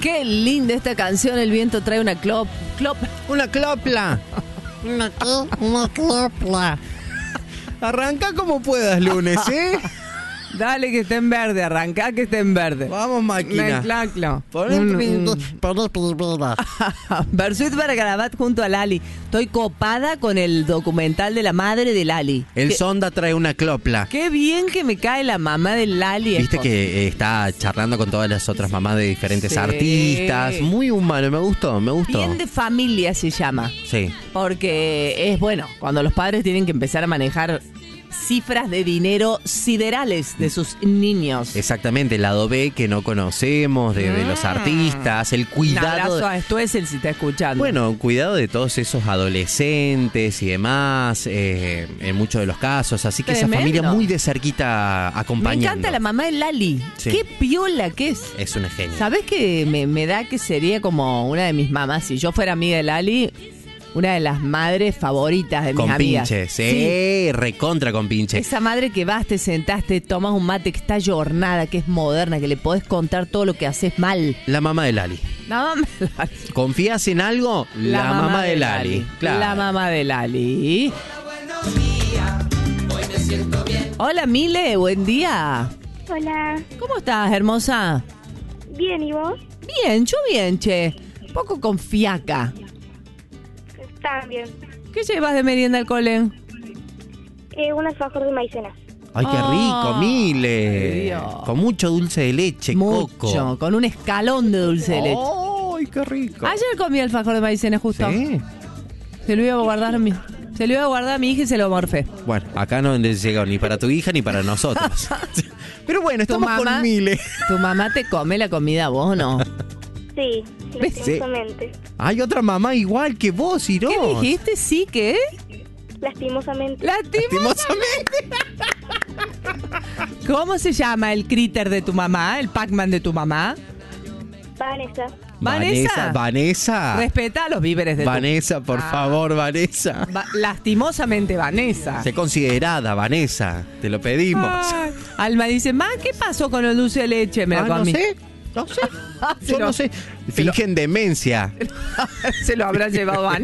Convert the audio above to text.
Qué linda esta canción. El viento trae una clop. Una clopla. Una clopla. Arranca como puedas, lunes, ¿eh? Dale que esté en verde, arrancá que esté en verde. Vamos, máquina. Versuit Vergarabat junto a Lali. Estoy copada con el documental de la madre de Lali. El sonda trae una clopla. Qué bien que me cae la mamá de Lali. Viste que está charlando con todas las otras mamás de diferentes artistas. Muy humano, me gustó. Bien de familia se llama. Sí. Porque es bueno, cuando los padres tienen que empezar a manejar cifras de dinero siderales de sus niños. Exactamente, el lado B que no conocemos de los artistas, el Un cuidado. abrazo a Stuessel si está escuchando. Bueno, cuidado de todos esos adolescentes y demás, en muchos de los casos. Así que Tremendo. esa familia muy de cerquita acompañando. Me encanta la mamá de Lali. Sí. Qué piola que es. Es una genia. ¿Sabés que me da que sería como una de mis mamás? Si yo fuera amiga de Lali, una de las madres favoritas de mis Con amigas. pinche, sí, recontra con pinche. Esa madre que vas, te sentaste, tomas un mate que está jornada, que es moderna, que le podés contar todo lo que haces mal. La mamá de Lali. La mamá de Lali. ¿Confías en algo? La mamá de Lali. Claro. La mamá de Lali. Hola, Mile, buen día. Hola, ¿Cómo estás, hermosa? bien, ¿y vos? Bien, yo bien, che. Poco con fiaca. También. ¿Qué llevas de merienda al cole? Un alfajor de maicena. Ay, qué rico, Mile. Ay, Dios. Con mucho dulce de leche, Mucho, coco. con un escalón de dulce de leche. Ay, qué rico. Ayer comí alfajor de maicena justo. Sí. Se lo iba a guardar a mi hija y se lo morfé. Bueno, acá no llegó ni para tu hija ni para nosotros. Pero bueno, ¿Tu estamos mamá? con Mile. ¿Tu mamá te come la comida, vos o no? Sí, ¿Ves? lastimosamente. Hay otra mamá igual que vos, Irós. ¿Qué dijiste? ¿Sí qué? Lastimosamente. Lastimosamente. ¿Cómo se llama el critter de tu mamá? ¿El Pac-Man de tu mamá? Vanessa. Vanessa. Respeta los víveres de Vanessa, por Ah. favor, Vanessa. Lastimosamente, Vanessa. Sé considerada, Vanessa. Te lo pedimos. Ay, Alma dice, ma, ¿qué pasó con el dulce de leche? Me lo no comí. sé. Yo Se lo- no sé. Fingen demencia. Se lo habrá llevado Vanessa.